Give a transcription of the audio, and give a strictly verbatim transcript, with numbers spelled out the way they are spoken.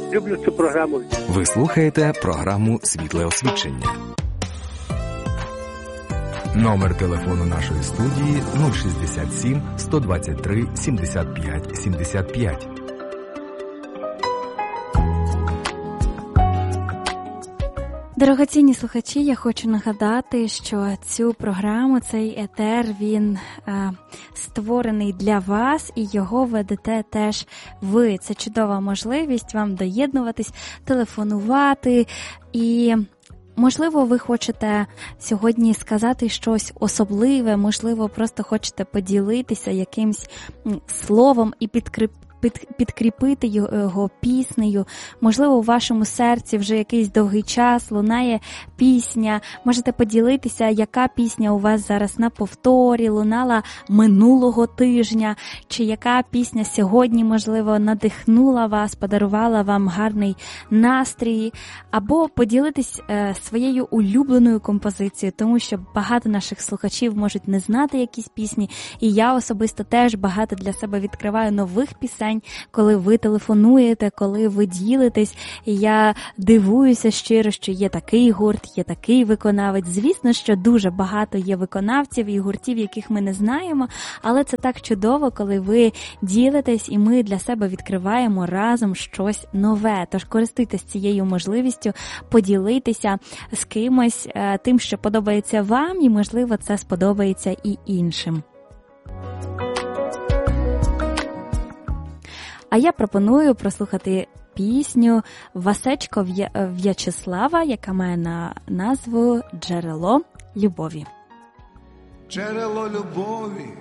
люблю цю програму. Ви слухаєте програму «Світле освічення». Номер телефону нашої студії нуль шістдесят сім сто двадцять три сімдесят п'ять сімдесят п'ять. Дорогоцінні слухачі, я хочу нагадати, що цю програму, цей етер, він е, створений для вас, і його ведете теж ви. Це чудова можливість вам доєднуватись, телефонувати і... Можливо, ви хочете сьогодні сказати щось особливе, можливо, просто хочете поділитися якимсь словом і підкріпити. Під, підкріпити його піснею. Можливо, у вашому серці вже якийсь довгий час лунає пісня. Можете поділитися, яка пісня у вас зараз на повторі, лунала минулого тижня, чи яка пісня сьогодні, можливо, надихнула вас, подарувала вам гарний настрій, або поділитись е, своєю улюбленою композицією, тому що багато наших слухачів можуть не знати якісь пісні, і я особисто теж багато для себе відкриваю нових пісень, коли ви телефонуєте, коли ви ділитесь, і я дивуюся щиро, що є такий гурт, є такий виконавець. Звісно, що дуже багато є виконавців і гуртів, яких ми не знаємо, але це так чудово, коли ви ділитесь, і ми для себе відкриваємо разом щось нове. Тож користуйтесь цією можливістю поділитися з кимось тим, що подобається вам, і, можливо, це сподобається і іншим. А я пропоную прослухати пісню Васечко В'ячеслава, яка має на назву «Джерело любові». Джерело любові